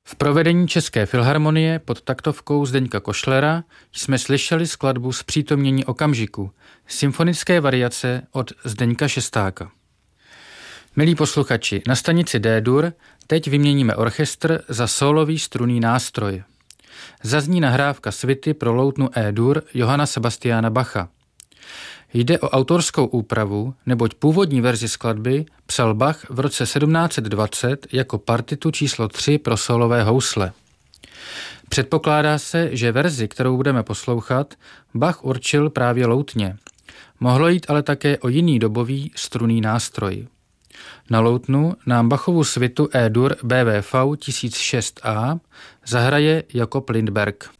V provedení České filharmonie pod taktovkou Zdeňka Košlera jsme slyšeli skladbu Zpřítomnění okamžiku, symfonické variace od Zdeňka Šestáka. Milí posluchači, na stanici D-dur teď vyměníme orchestr za sólový strunný nástroj. Zazní nahrávka svity pro loutnu E-dur Johanna Sebastiana Bacha. Jde o autorskou úpravu, neboť původní verzi skladby psal Bach v roce 1720 jako partitu číslo 3 pro sólové housle. Předpokládá se, že verzi, kterou budeme poslouchat, Bach určil právě loutně. Mohlo jít ale také o jiný dobový strunný nástroj. Na loutnu nám Bachovu svitu E-dur BWV 1006a zahraje Jakob Lindberg.